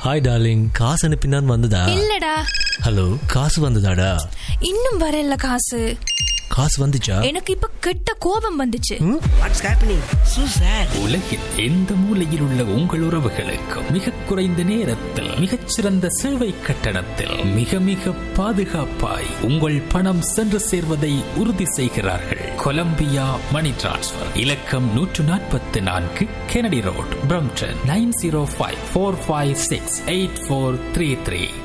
Hi darling, காசு அனுப்பினான் வந்ததா? இல்லடா. ஹலோ, காசு வந்ததாடா? இன்னும் வரல காசு. காசு வந்துச்சா? எனக்கு இப்ப கெட்ட கோபம் வந்துச்சு. What's happening சூசர்? உலகின் எந்த மூலையில் உள்ள உங்கள் உறவுகளுக்கு மிக குறைந்த நேரத்தில் மிகச்சிறந்த சேவை கட்டணத்தில் மிக மிக பாதுகாப்பாய் உங்கள் பணம் சென்று சேர்வதை உறுதி செய்கிறார்கள். கொலம்பியா மணி டிரான்ஸ்ஃபர். இலக்கம் 144 கெனடி ரோட், பிரம்டன் 9054568433.